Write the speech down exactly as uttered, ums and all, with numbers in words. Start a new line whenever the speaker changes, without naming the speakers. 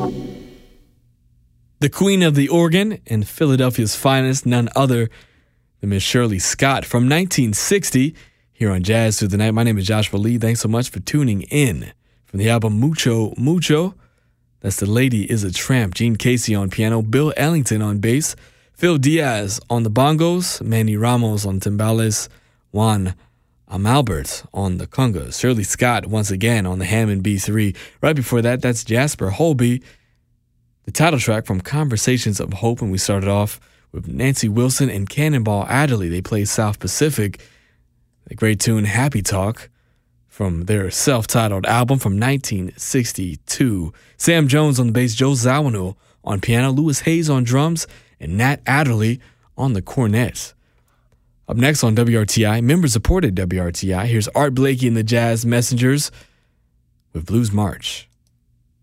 The queen of the organ and Philadelphia's finest, none other than Miss Shirley Scott from nineteen sixty here on Jazz Through the Night. My name is Joshua Lee. Thanks so much for tuning in. From the album Mucho Mucho, that's The Lady is a Tramp. Gene Casey on piano, Bill Ellington on bass, Phil Diaz on the bongos, Manny Ramos on timbales, Juan Amalbert on the congas, Shirley Scott once again on the Hammond B three. Right before that, that's Jasper Holby, the title track from Conversations of Hope, and we started off with Nancy Wilson and Cannonball Adderley. They played South Pacific, the great tune Happy Talk from their self-titled album from nineteen sixty-two. Sam Jones on the bass, Joe Zawinul on piano, Louis Hayes on drums, and Nat Adderley on the cornet. Up next on W R T I, member-supported W R T I, here's Art Blakey and the Jazz Messengers with Blues March.